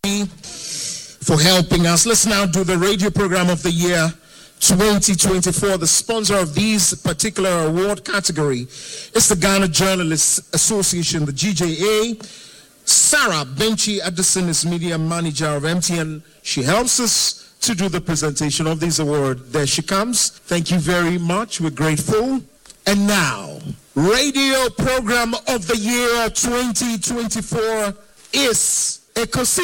for helping us. Let's now do the radio program of the year 2024. The sponsor of this particular award category is the Ghana Journalists Association, the GJA. Sarah Benchi Addison is media manager of MTN. She helps us to do the presentation of this award. There she comes. Thank you very much. We're grateful. And now, radio program of the year 2024 is Ekosi